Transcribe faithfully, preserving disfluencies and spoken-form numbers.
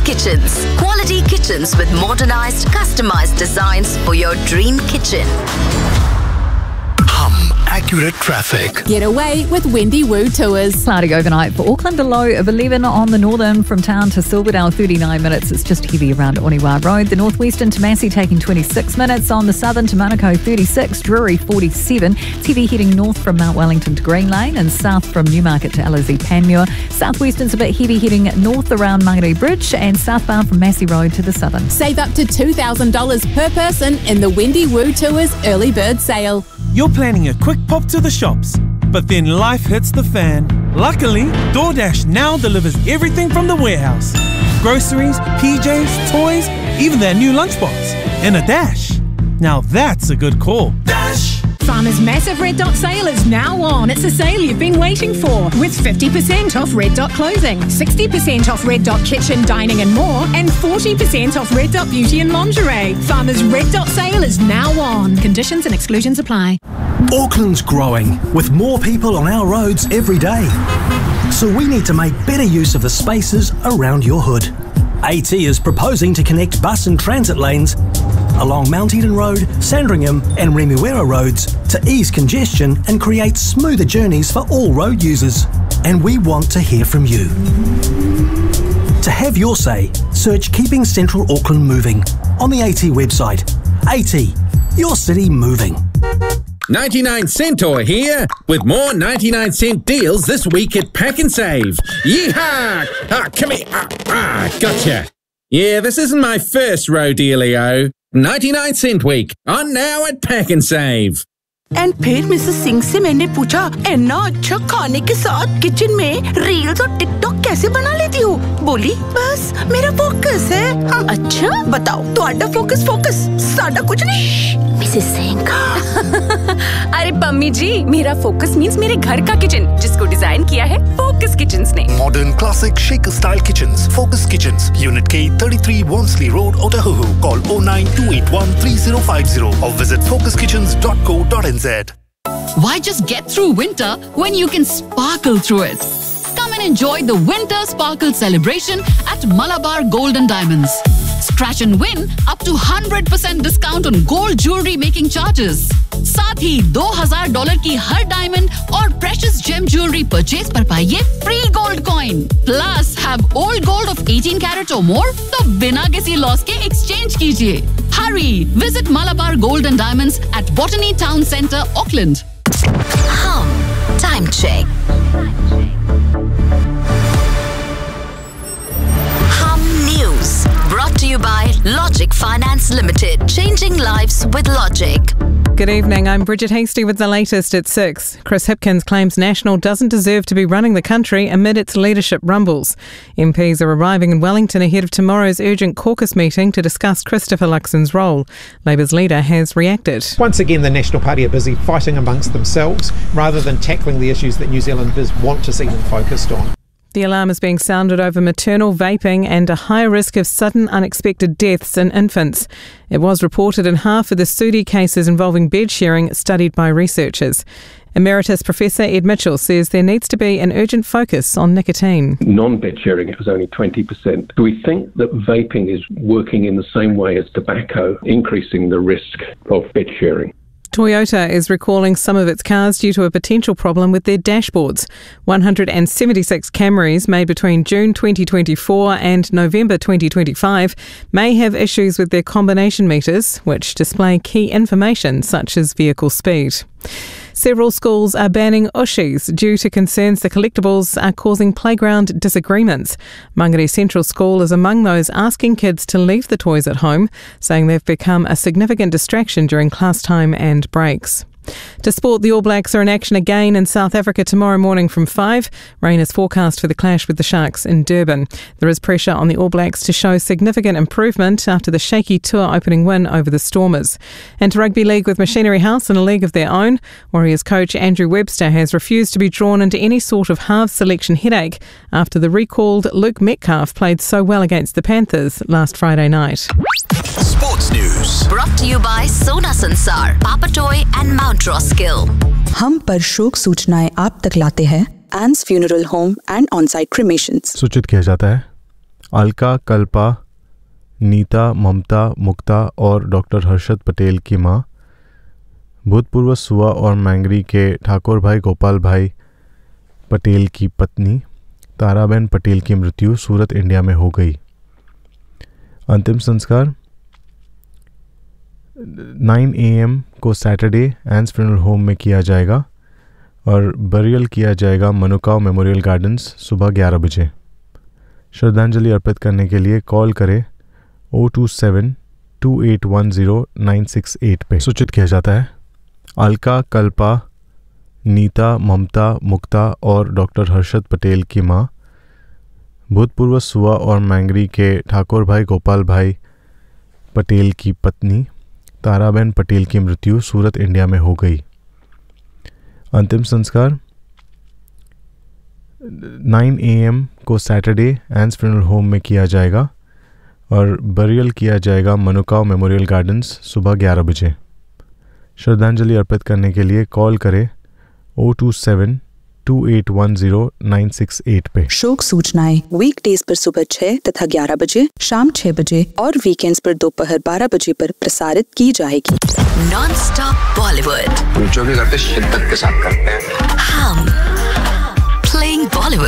Kitchens. Quality kitchens with modernized, customized designs for your dream kitchen. Accurate traffic. Get away with Wendy Wu Tours. Cloudy overnight for Auckland, a low of eleven on the northern from town to Silverdale, thirty-nine minutes. It's just heavy around Oniwa Road. The northwestern to Massey taking twenty-six minutes. On the southern to Manukau, thirty-six. Drury, forty-seven. It's heavy heading north from Mount Wellington to Green Lane and south from Newmarket to L O Z Panmure. Southwestern's a bit heavy heading north around Mangere Bridge and southbound from Massey Road to the southern. Save up to two thousand dollars per person in the Wendy Wu Tours early bird sale. You're planning a quick pop to the shops, but then life hits the fan. Luckily, DoorDash now delivers everything from the warehouse. Groceries, P Js, toys, even their new lunchbox. And a dash. Now that's a good call. Dash! Farmer's massive Red Dot sale is now on. It's a sale you've been waiting for, with fifty percent off Red Dot clothing, sixty percent off Red Dot kitchen, dining and more, and forty percent off Red Dot beauty and lingerie. Farmer's Red Dot sale is now on. Conditions and exclusions apply. Auckland's growing, with more people on our roads every day. So we need to make better use of the spaces around your hood. A T is proposing to connect bus and transit lanes along Mount Eden Road, Sandringham and Remuera roads to ease congestion and create smoother journeys for all road users. And we want to hear from you. To have your say, search Keeping Central Auckland Moving on the A T website. A T, your city moving. ninety-nine Centaur here with more ninety-nine cent deals this week at Pack and Save. Yeehaw! Ah, come here. Ah, ah, gotcha. Yeah, this isn't my first rodealio. ninety-nine cent week on now at Pack and Save. And फिर Mrs Singh से मैंने पूछा इतना अच्छा खाने के साथ kitchen में रील्स और टिकटॉक कैसे बना लेती हो? बोली बस मेरा फोकस है। हाँ, अच्छा बताओ तुम्हारा फोकस फोकस साडा कुछ नहीं। मिसेस सिंह अरे पम्मी जी मेरा फोकस मींस मेरे घर का किचन जिसको डिजाइन किया है फोकस किचन्स ने। Modern classic shaker style kitchens. Focus Kitchens, Unit K, thirty-three Wansley Road, Otahuhu. Call oh nine two eight one three oh five oh or visit focus kitchens dot co dot n z. Why just get through winter when you can sparkle through it? Come and enjoy the Winter Sparkle celebration at Malabar Gold and Diamonds. Scratch and win up to one hundred percent discount on gold jewelry making charges. साथ ही दो हज़ार dollar की हर diamond और precious GeM jewellery purchase पर पाइए free gold coin. Plus have old gold of eighteen carat और मोर तो बिना किसी लॉस के एक्सचेंज कीजिए। Hurry! Visit Malabar Gold and Diamonds at Botany Town Centre, Auckland. Hum. Time check. Hum News. Brought to you by Logic Finance Limited. Changing lives with Logic. Good evening, I'm Bridget Hasty with the latest at six. Chris Hipkins claims National doesn't deserve to be running the country amid its leadership rumbles. M Ps are arriving in Wellington ahead of tomorrow's urgent caucus meeting to discuss Christopher Luxon's role. Labour's leader has reacted. Once again, the National Party are busy fighting amongst themselves rather than tackling the issues that New Zealanders want to see them focused on. The alarm is being sounded over maternal vaping and a high risk of sudden unexpected deaths in infants. It was reported in half of the Sudi cases involving bed sharing studied by researchers. Emeritus Professor Ed Mitchell says there needs to be an urgent focus on nicotine. Non-bed sharing, it was only twenty percent. Do we think that vaping is working in the same way as tobacco, increasing the risk of bed sharing? Toyota is recalling some of its cars due to a potential problem with their dashboards. one hundred seventy-six Camrys made between June twenty twenty-four and November twenty twenty-five may have issues with their combination meters, which display key information such as vehicle speed. Several schools are banning ushis due to concerns the collectibles are causing playground disagreements. Mangere Central School is among those asking kids to leave the toys at home, saying they've become a significant distraction during class time and breaks. To sport, the All Blacks are in action again in South Africa tomorrow morning from five. Rain is forecast for the clash with the Sharks in Durban. There is pressure on the All Blacks to show significant improvement after the shaky tour opening win over the Stormers. And to Rugby League with Machinery House in a league of their own, Warriors coach Andrew Webster has refused to be drawn into any sort of halves selection headache after the recalled Luke Metcalf played so well against the Panthers last Friday night. Sports News. Brought to you by Sona Sansar, Papatoy and Mount Roskill. हम पर शोक सूचनाएं आप तक लाते हैं एंस funeral home and on site क्रिमेशंस। सूचित किया जाता है अलका, कल्पा, नीता, ममता, मुक्ता और डॉक्टर हर्षद पटेल की मां, भूतपूर्व सुआ और मैंगरी के ठाकुर भाई गोपाल भाई पटेल की पत्नी ताराबेन पटेल की मृत्यु सूरत, इंडिया में हो गई। अंतिम संस्कार नौ ए एम को सैटरडे एंस फ्यूनरल होम में किया जाएगा और बरियल किया जाएगा मनुकाव मेमोरियल गार्डन्स सुबह ग्यारह बजे। श्रद्धांजलि अर्पित करने के लिए कॉल करें O two seven to eight one zero nine six eight पे। सूचित किया जाता है अलका, कल्पा, नीता, ममता, मुक्ता और डॉक्टर हर्षद पटेल की मां, भूतपूर्व सुआ और मैंगरी के ठाकुर भाई गोपाल भाई पटेल की पत्नी ताराबेन पटेल की मृत्यु सूरत, इंडिया में हो गई। अंतिम संस्कार नौ ए एम को सैटरडे एंस फ्यूनरल होम में किया जाएगा और बरियल किया जाएगा मनुकाव मेमोरियल गार्डन्स सुबह ग्यारह बजे। श्रद्धांजलि अर्पित करने के लिए कॉल करें O two seven to eight one zero nine six eight पे। शोक सूचनाएं वीकडेज पर सुबह छह तथा ग्यारह बजे, शाम छह बजे और वीकेंड्स पर दोपहर बारह बजे पर प्रसारित की जाएगी। नॉन स्टॉप बॉलीवुड जो भी करते शिद्दत के साथ करते हैं। हम प्लेइंग बॉलीवुड।